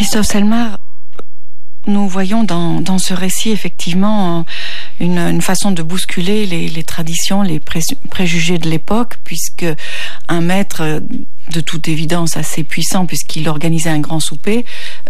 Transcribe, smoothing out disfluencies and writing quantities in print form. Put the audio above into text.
Christophe Selmar, nous voyons dans ce récit effectivement une façon de bousculer les traditions, les préjugés de l'époque, puisque un maître de toute évidence assez puissant, puisqu'il organisait un grand souper,